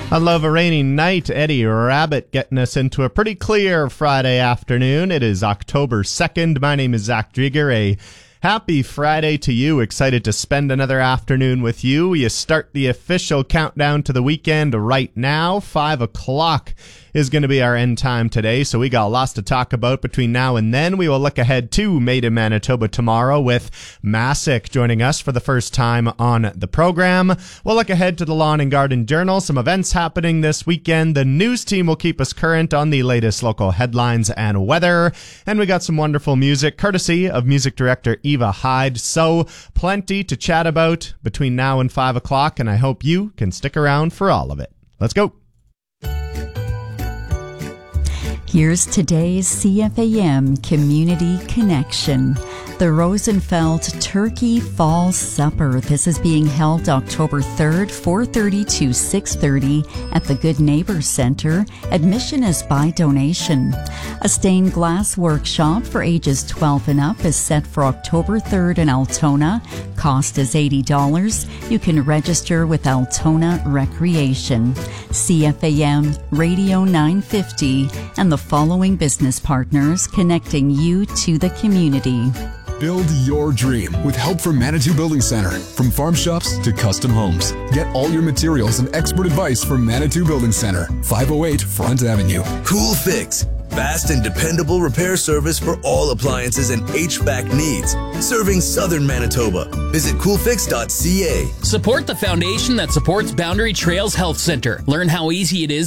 I love a rainy night. Eddie Rabbit getting us into a pretty clear Friday afternoon. It is October 2nd. My name is Zach Drieger. A happy Friday to you. Excited to spend another afternoon with you. You start the official countdown to the weekend right now. 5 o'clock is going to be our end time today, so we got lots to talk about between now and then. We will look ahead to Made in Manitoba tomorrow with Masick joining us for the first time on the program. We'll look ahead to the Lawn and Garden Journal, some events happening this weekend. The news team will keep us current on the latest local headlines and weather, and we got some wonderful music courtesy of music director Eva Hyde. So plenty to chat about between now and 5 o'clock, and I hope you can stick around for all of it. Let's go. Here's today's CFAM Community Connection. The Rosenfeld Turkey Fall Supper. This is being held October 3rd, 4:30 to 6:30 at the Good Neighbor Center. Admission is by donation. A stained glass workshop for ages 12 and up is set for October 3rd in Altona. Cost is $80. You can register with Altona Recreation. CFAM Radio 950 and the following business partners connecting you to the community. Build your dream with help from Manitou Building Center. From farm shops to custom homes. Get all your materials and expert advice from Manitou Building Center, 508 Front Avenue. Cool Fix. Fast and dependable repair service for all appliances and HVAC needs. Serving Southern Manitoba. Visit coolfix.ca. Support the foundation that supports Boundary Trails Health Center. Learn how easy it is